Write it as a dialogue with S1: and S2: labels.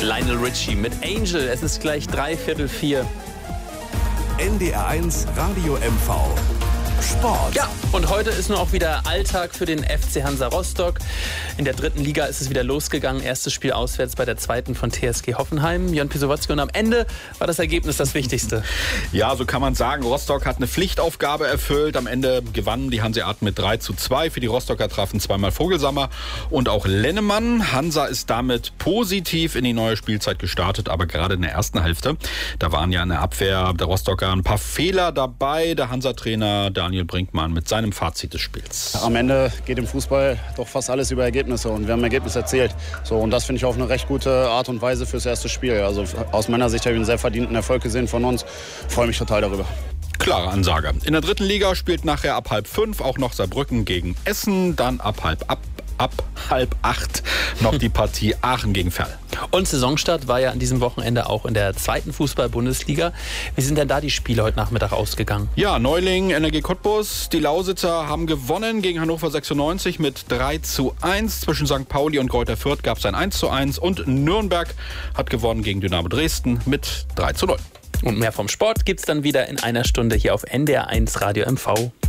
S1: Lionel Richie mit Angel. Es ist gleich 3:45.
S2: NDR1 Radio MV Sport.
S1: Ja, und heute ist nur auch wieder Alltag für den FC Hansa Rostock. In der 3. Liga ist es wieder losgegangen. Erstes Spiel auswärts bei der 2. von TSG Hoffenheim. Jon Pisowotzki, und am Ende war das Ergebnis das Wichtigste.
S3: Ja, so kann man sagen. Rostock hat eine Pflichtaufgabe erfüllt. Am Ende gewannen die Hanseaten mit 3:2. Für die Rostocker trafen zweimal Vogelsammer und auch Lennemann. Hansa ist damit positiv in die neue Spielzeit gestartet, aber gerade in der ersten Hälfte, da waren ja in der Abwehr der Rostocker ein paar Fehler dabei. Der Hansa-Trainer Daniel Brinkmann mit seinem Fazit des Spiels.
S4: Am Ende geht im Fußball doch fast alles über Ergebnisse und wir haben Ergebnisse erzielt. So, und das finde ich auf eine recht gute Art und Weise fürs erste Spiel. Also aus meiner Sicht habe ich einen sehr verdienten Erfolg gesehen von uns. Freue mich total darüber.
S3: Klare Ansage. In der 3. Liga spielt nachher ab 7:30 auch noch Saarbrücken gegen Essen. Dann ab 7:30 noch die Partie Aachen gegen Verl.
S1: Und Saisonstart war ja an diesem Wochenende auch in der 2. Fußball-Bundesliga. Wie sind denn da die Spiele heute Nachmittag ausgegangen?
S3: Ja, Neuling, NRG Cottbus. Die Lausitzer haben gewonnen gegen Hannover 96 mit 3:1. Zwischen St. Pauli und Greuther Fürth gab es ein 1:1. Und Nürnberg hat gewonnen gegen Dynamo Dresden mit 3:0.
S1: Und mehr vom Sport gibt's dann wieder in einer Stunde hier auf NDR1 Radio MV.